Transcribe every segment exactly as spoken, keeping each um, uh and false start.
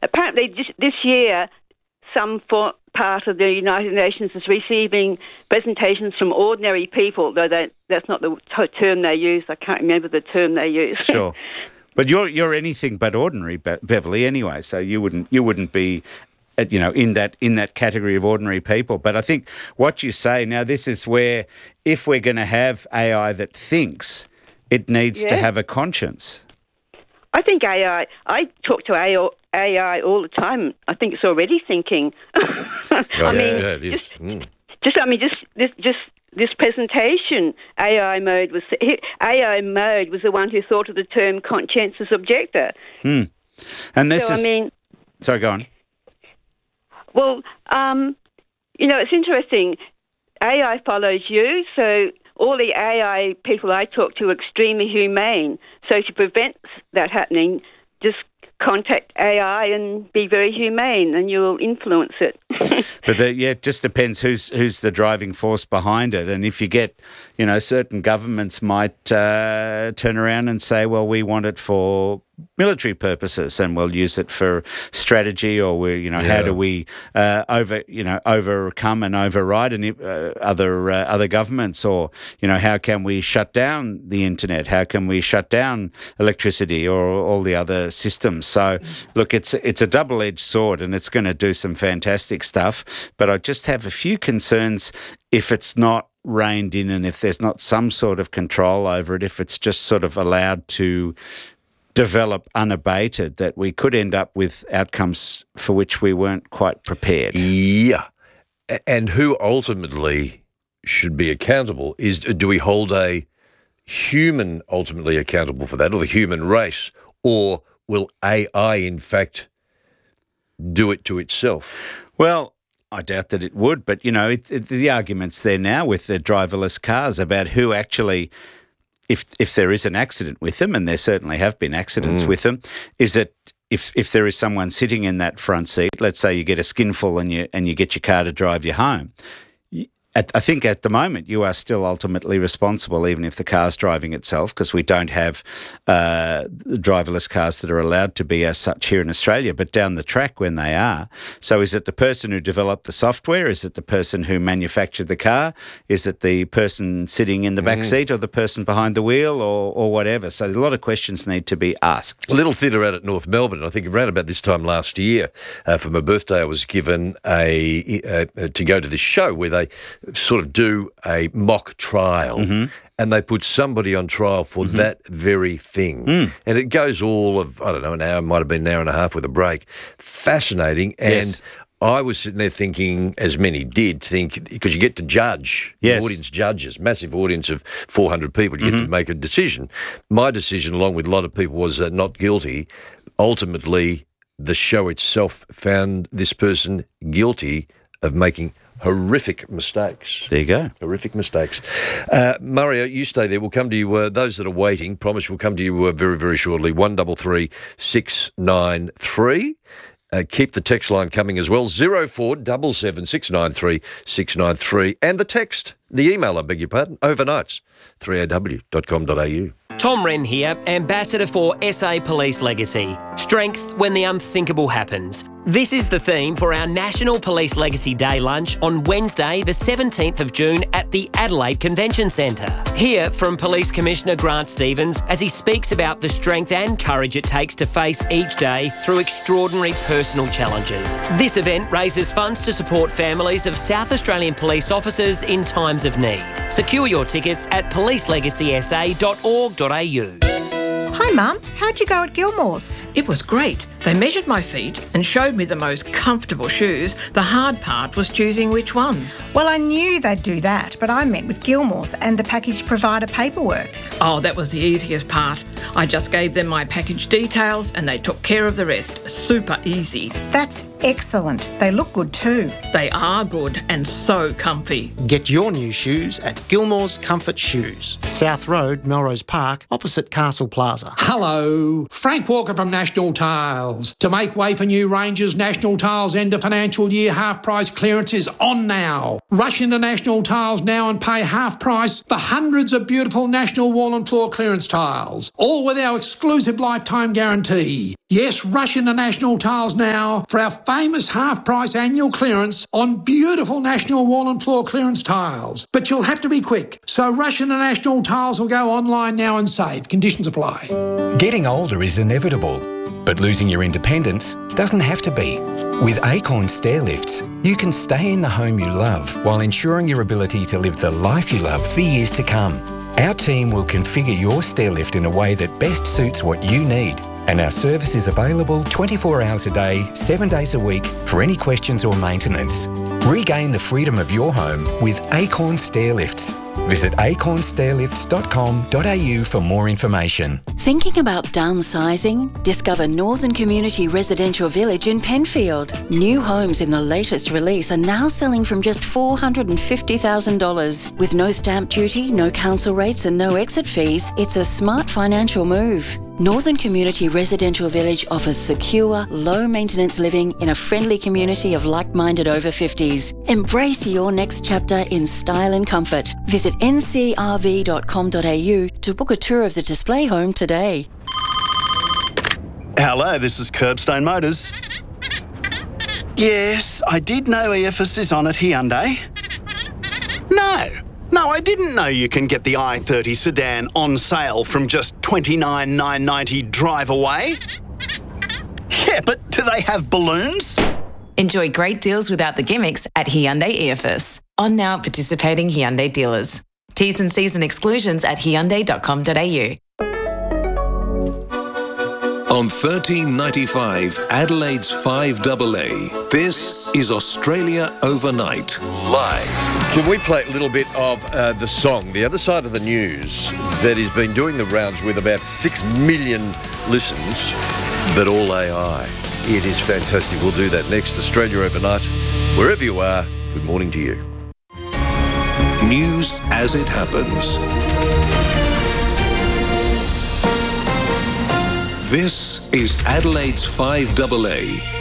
apparently this, this year, some for, part of the United Nations is receiving presentations from ordinary people, though they, that's not the term they use. I can't remember the term they use. Sure. But you're you're anything but ordinary, Be- Beverly, anyway, so you wouldn't you wouldn't be... you know, in that in that category of ordinary people. But I think what you say, now this is where if we're going to have A I that thinks, it needs yeah. to have a conscience. I think A I, I talk to A I all the time. I think it's already thinking. oh, I mean, yeah, it is. Just, mm. just, I mean, just, this, just this presentation, A I mode was, A I mode was the one who thought of the term conscientious objector. Hmm. And this so, is... I mean... Sorry, go on. Well, um, you know, it's interesting. A I follows you, so all the A I people I talk to are extremely humane. So to prevent that happening, just contact A I and be very humane, and you'll influence it. But the, yeah, it just depends who's who's the driving force behind it. And if you get, you know, certain governments might uh, turn around and say, well, we want it for military purposes, and we'll use it for strategy, or we, you know, yeah. how do we uh, over, you know, overcome and override any, uh, other uh, other governments, or you know, how can we shut down the internet? How can we shut down electricity or all the other systems? So, look, it's it's a double-edged sword, and it's going to do some fantastic stuff. But I just have a few concerns if it's not reined in, and if there's not some sort of control over it, if it's just sort of allowed to develop unabated, that we could end up with outcomes for which we weren't quite prepared. Yeah. And who ultimately should be accountable is, do we hold a human ultimately accountable for that, or the human race, or will A I in fact do it to itself? Well, I doubt that it would, but you know, it, it, the argument's there now with the driverless cars about who actually... If if there is an accident with them, and there certainly have been accidents mm. with them, is it if if there is someone sitting in that front seat, let's say you get a skinful and you and you get your car to drive you home, at, I think at the moment you are still ultimately responsible, even if the car's driving itself, because we don't have uh, driverless cars that are allowed to be as such here in Australia, but down the track when they are. So is it the person who developed the software? Is it the person who manufactured the car? Is it the person sitting in the back mm. seat, or the person behind the wheel, or, or whatever? So a lot of questions need to be asked. A little theatre out at North Melbourne, I think around about this time last year, uh, for my birthday, I was given a, a, a to go to this show where they sort of do a mock trial, mm-hmm. and they put somebody on trial for mm-hmm. that very thing. Mm. And it goes all of, I don't know, an hour, might have been an hour and a half with a break. Fascinating. And yes. I was sitting there thinking, as many did, think, because you get to judge, yes. the audience judges, massive audience of four hundred people, you mm-hmm. get to make a decision. My decision, along with a lot of people, was uh, not guilty. Ultimately, the show itself found this person guilty of making horrific mistakes. There you go. Horrific mistakes. Uh, Mario, you stay there. We'll come to you. Uh, those that are waiting, promise we'll come to you uh, very, very shortly. one three three six nine three. Uh, keep the text line coming as well. zero four seven seven six nine three six nine three. And the text, the email, I beg your pardon, overnights, three a w dot com dot a u. Tom Wren here, Ambassador for S A Police Legacy. Strength when the unthinkable happens. This is the theme for our National Police Legacy Day lunch on Wednesday, the seventeenth of June at the Adelaide Convention Centre. Hear from Police Commissioner Grant Stevens as he speaks about the strength and courage it takes to face each day through extraordinary personal challenges. This event raises funds to support families of South Australian police officers in times of need. Secure your tickets at police legacy s a dot org dot a u. Hi Mum, how'd you go at Gilmore's? It was great. They measured my feet and showed me the most comfortable shoes. The hard part was choosing which ones. Well, I knew they'd do that, but I met with Gilmore's and the package provider paperwork. Oh, that was the easiest part. I just gave them my package details and they took care of the rest. Super easy. That's excellent. They look good too. They are good and so comfy. Get your new shoes at Gilmore's Comfort Shoes, South Road, Melrose Park, opposite Castle Plaza. Hello, Frank Walker from National Tile. Tiles. To make way for new ranges, National Tiles end of financial year half price clearance is on now. Rush into National Tiles now and pay half price for hundreds of beautiful National wall and floor clearance tiles, all with our exclusive lifetime guarantee. Yes, rush into National Tiles now for our famous half price annual clearance on beautiful National wall and floor clearance tiles. But you'll have to be quick, so rush into National Tiles or go online now and save. Conditions apply. Getting older is inevitable, but losing your independence doesn't have to be. With Acorn Stair Lifts, you can stay in the home you love while ensuring your ability to live the life you love for years to come. Our team will configure your stair lift in a way that best suits what you need. And our service is available twenty-four hours a day, seven days a week for any questions or maintenance. Regain the freedom of your home with Acorn Stair Lifts. Visit acorn stair lifts dot com dot a u for more information. Thinking about downsizing? Discover Northern Community Residential Village in Penfield. New homes in the latest release are now selling from just four hundred fifty thousand dollars. With no stamp duty, no council rates and no exit fees, it's a smart financial move. Northern Community Residential Village offers secure, low-maintenance living in a friendly community of like-minded over fifties. Embrace your next chapter in style and comfort. Visit n c r v dot com dot a u to book a tour of the display home today. Hello, this is Curbstone Motors. Yes, I did know E F S is on at Hyundai. No. No, I didn't know you can get the i thirty sedan on sale from just twenty-nine thousand nine hundred ninety dollars drive away. Yeah, but do they have balloons? Enjoy great deals without the gimmicks at Hyundai E F S. On now at participating Hyundai dealers. T's and C's and exclusions at hyundai dot com dot a u. On thirteen ninety-five, Adelaide's five A A, this is Australia Overnight, live. Can we play a little bit of uh, the song, The Other Side of the News, that has been doing the rounds with about six million listens, but all A I. It is fantastic. We'll do that next. Australia Overnight. Wherever you are, good morning to you. News as it happens. This is Adelaide's five A A.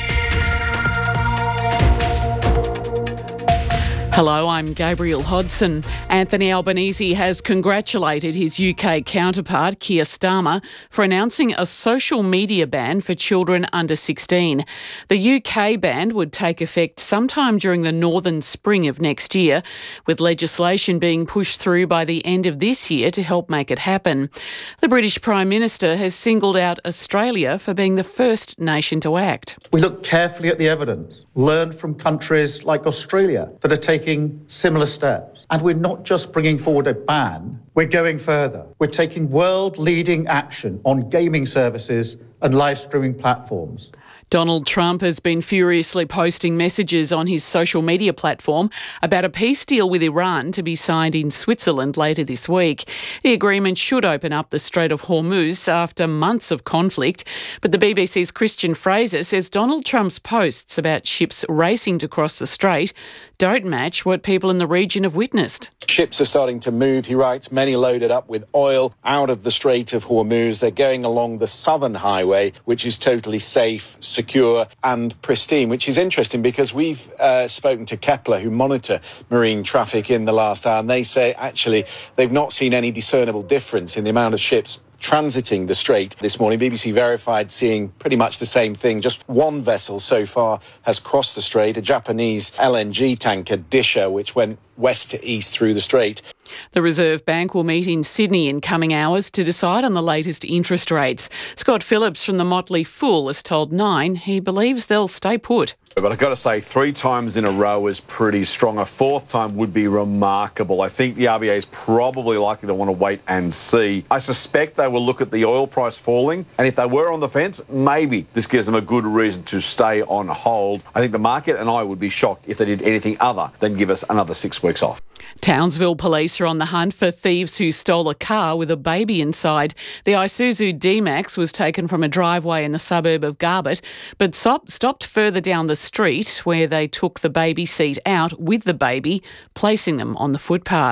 Hello, I'm Gabrielle Hodson. Anthony Albanese has congratulated his U K counterpart, Keir Starmer, for announcing a social media ban for children under sixteen. The U K ban would take effect sometime during the northern spring of next year, with legislation being pushed through by the end of this year to help make it happen. The British Prime Minister has singled out Australia for being the first nation to act. We look carefully at the evidence, learn from countries like Australia that are taking similar steps. And we're not just bringing forward a ban, we're going further. We're taking world-leading action on gaming services and live streaming platforms. Donald Trump has been furiously posting messages on his social media platform about a peace deal with Iran to be signed in Switzerland later this week. The agreement should open up the Strait of Hormuz after months of conflict, but the B B C's Christian Fraser says Donald Trump's posts about ships racing to cross the strait don't match what people in the region have witnessed. Ships are starting to move, he writes, many loaded up with oil out of the Strait of Hormuz. They're going along the southern highway, which is totally safe, secure and pristine, which is interesting because we've uh, spoken to Kepler, who monitor marine traffic in the last hour, and they say actually they've not seen any discernible difference in the amount of ships transiting the strait this morning. B B C verified seeing pretty much the same thing. Just one vessel so far has crossed the strait, a Japanese L N G tanker, Disha, which went west to east through the strait. The Reserve Bank will meet in Sydney in coming hours to decide on the latest interest rates. Scott Phillips from the Motley Fool has told Nine he believes they'll stay put. But I've got to say, three times in a row is pretty strong. A fourth time would be remarkable. I think the R B A is probably likely to want to wait and see. I suspect they will look at the oil price falling, and if they were on the fence, maybe this gives them a good reason to stay on hold. I think the market and I would be shocked if they did anything other than give us another six weeks off. Townsville police are on the hunt for thieves who stole a car with a baby inside. The Isuzu D-Max was taken from a driveway in the suburb of Garbutt, but stop, stopped further down the street where they took the baby seat out with the baby, placing them on the footpath.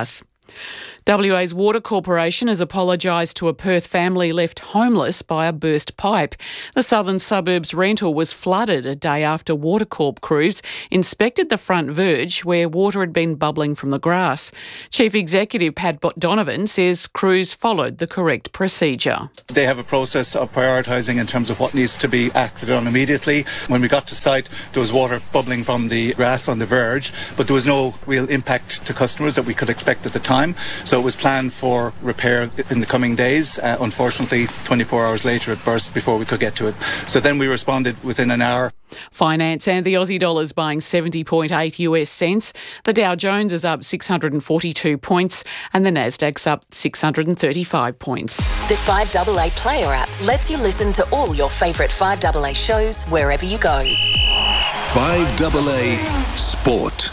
W A's Water Corporation has apologised to a Perth family left homeless by a burst pipe. The southern suburbs rental was flooded a day after Water Corp crews inspected the front verge where water had been bubbling from the grass. Chief Executive Pat Donovan says crews followed the correct procedure. They have a process of prioritising in terms of what needs to be acted on immediately. When we got to site, there was water bubbling from the grass on the verge, but there was no real impact to customers that we could expect at the time. So it was planned for repair in the coming days. Uh, unfortunately, twenty-four hours later, it burst before we could get to it. So then we responded within an hour. Finance and the Aussie dollar is buying seventy point eight U S cents. The Dow Jones is up six hundred forty-two points and the Nasdaq's up six hundred thirty-five points. The five A A Player app lets you listen to all your favourite five A A shows wherever you go. five A A Sport.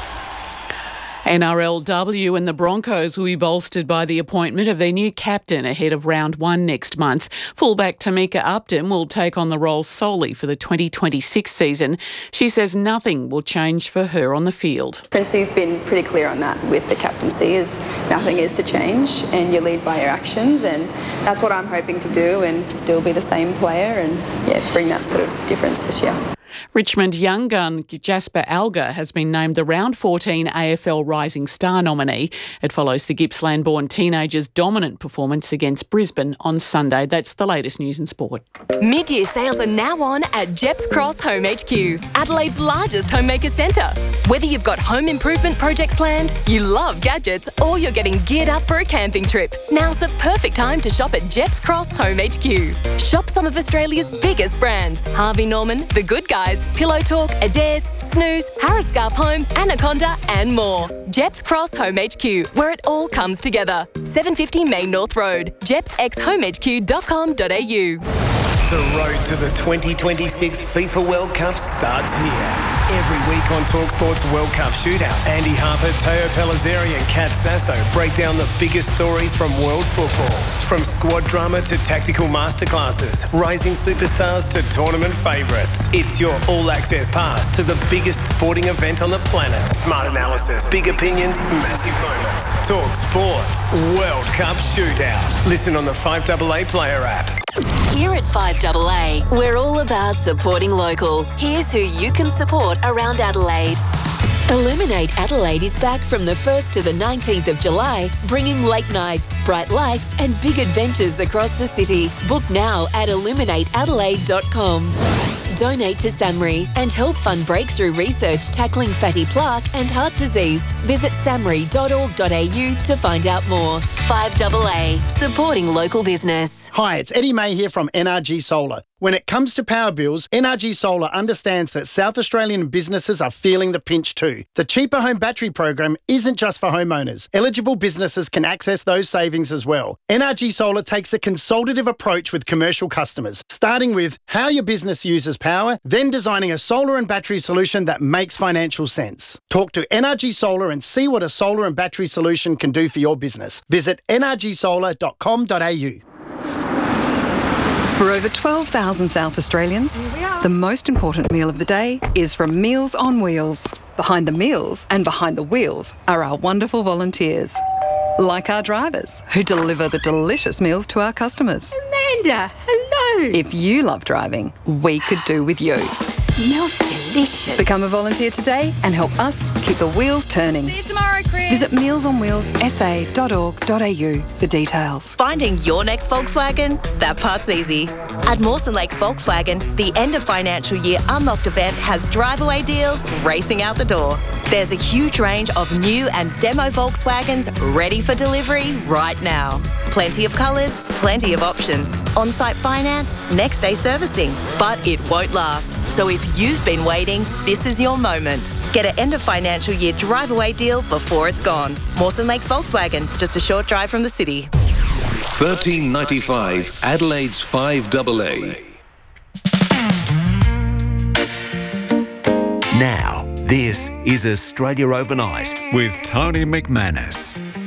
N R L W and the Broncos will be bolstered by the appointment of their new captain ahead of round one next month. Fullback Tamika Upton will take on the role solely for the twenty twenty-six season. She says nothing will change for her on the field. Princey's been pretty clear on that with the captaincy, is nothing is to change and you lead by your actions, and that's what I'm hoping to do and still be the same player and yeah, bring that sort of difference this year. Richmond young gun Jasper Alger has been named the Round fourteen A F L Rising Star nominee. It follows the Gippsland-born teenager's dominant performance against Brisbane on Sunday. That's the latest news in sport. Mid-year sales are now on at Jeps Cross Home H Q, Adelaide's largest homemaker centre. Whether you've got home improvement projects planned, you love gadgets, or you're getting geared up for a camping trip, now's the perfect time to shop at Jeps Cross Home H Q. Shop some of Australia's biggest brands: Harvey Norman, The Good Guys, Pillow Talk, Adairs, Snooze, Harris Scarf Home, Anaconda and more. Jeps Cross Home H Q, where it all comes together. seven fifty Main North Road, jeps x home h q dot com dot a u. The road to the twenty twenty-six FIFA World Cup starts here. Every week on TalkSport's World Cup Shootout, Andy Harper, Teo Pellizzeri and Kat Sasso break down the biggest stories from world football. From squad drama to tactical masterclasses, rising superstars to tournament favourites. It's your all-access pass to the biggest sporting event on the planet. Smart analysis, big opinions, massive moments. TalkSport's World Cup Shootout. Listen on the five A A Player app. Here at five A A, we're all about supporting local. Here's who you can support around Adelaide. Illuminate Adelaide is back from the first to the nineteenth of July, bringing late nights, bright lights and big adventures across the city. Book now at illuminate adelaide dot com. Donate to SAMRI and help fund breakthrough research tackling fatty plaque and heart disease. Visit samri dot org dot a u to find out more. five A A, supporting local business. Hi, it's Eddie May here from N R G Solar. When it comes to power bills, N R G Solar understands that South Australian businesses are feeling the pinch too. The Cheaper Home Battery program isn't just for homeowners. Eligible businesses can access those savings as well. N R G Solar takes a consultative approach with commercial customers, starting with how your business uses power, then designing a solar and battery solution that makes financial sense. Talk to N R G Solar and see what a solar and battery solution can do for your business. Visit n r g solar dot com dot a u. For over twelve thousand South Australians, the most important meal of the day is from Meals on Wheels. Behind the meals and behind the wheels are our wonderful volunteers, like our drivers who deliver the delicious meals to our customers. Amanda, hello. If you love driving, we could do with you. Smells delicious. Become a volunteer today and help us keep the wheels turning. See you tomorrow, Chris. Visit meals on wheels s a dot org dot a u for details. Finding your next Volkswagen? That part's easy. At Mawson Lakes Volkswagen, the end of financial year unlocked event has drive-away deals racing out the door. There's a huge range of new and demo Volkswagens ready for delivery right now. Plenty of colours, plenty of options. On-site finance, next day servicing. But it won't last. So if you've been waiting, this is your moment. Get an end of financial year drive-away deal before it's gone. Mawson Lakes Volkswagen, just a short drive from the city. thirteen ninety-five Adelaide's five A A. Now, this is Australia Overnight with Tony McManus.